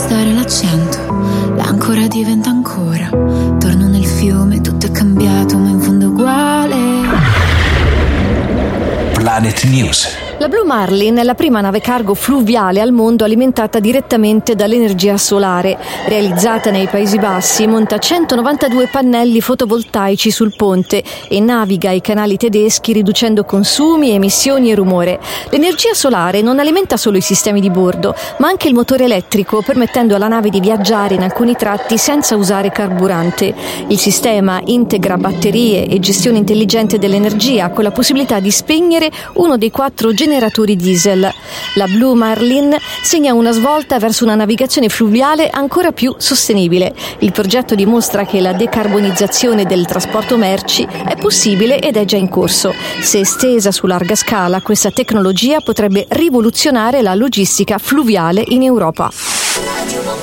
spostare l'accento, l'ancora diventa ancora. Torno nel fiume, tutto è cambiato, ma in fondo è uguale. Planet News. La Blue Marlin è la prima nave cargo fluviale al mondo alimentata direttamente dall'energia solare. Realizzata nei Paesi Bassi, monta 192 pannelli fotovoltaici sul ponte e naviga i canali tedeschi riducendo consumi, emissioni e rumore. L'energia solare non alimenta solo i sistemi di bordo, ma anche il motore elettrico, permettendo alla nave di viaggiare in alcuni tratti senza usare carburante. Il sistema integra batterie e gestione intelligente dell'energia con la possibilità di spegnere uno dei 4 generatori diesel. La Blue Marlin segna una svolta verso una navigazione fluviale ancora più sostenibile. Il progetto dimostra che la decarbonizzazione del trasporto merci è possibile ed è già in corso. Se estesa su larga scala, questa tecnologia potrebbe rivoluzionare la logistica fluviale in Europa.